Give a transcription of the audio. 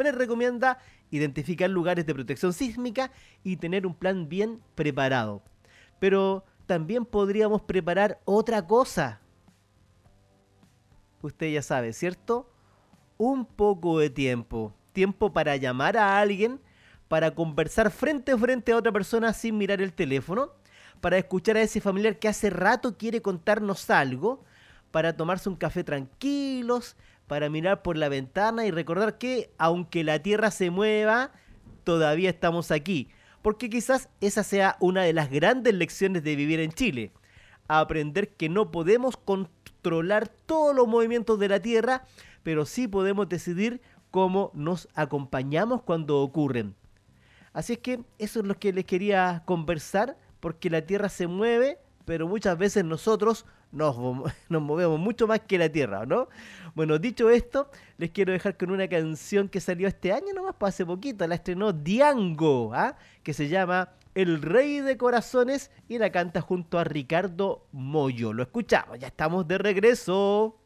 siempre recomienda identificar lugares de protección sísmica y tener un plan bien preparado. Pero también podríamos preparar otra cosa. Usted ya sabe, ¿cierto? Un poco de tiempo. Tiempo para llamar a alguien, para conversar frente a frente a otra persona sin mirar el teléfono, para escuchar a ese familiar que hace rato quiere contarnos algo, para tomarse un café tranquilos, para mirar por la ventana y recordar que, aunque la tierra se mueva, todavía estamos aquí. Porque quizás esa sea una de las grandes lecciones de vivir en Chile. Aprender que no podemos controlar todos los movimientos de la tierra, pero sí podemos decidir cómo nos acompañamos cuando ocurren. Así es que eso es lo que les quería conversar, porque la tierra se mueve, pero muchas veces nosotros nos movemos mucho más que la tierra, ¿no? Bueno, dicho esto, les quiero dejar con una canción que salió este año nomás, pues hace poquito, la estrenó Diango, ¿ah? Que se llama El Rey de Corazones y la canta junto a Ricardo Mollo. Lo escuchamos, ya estamos de regreso.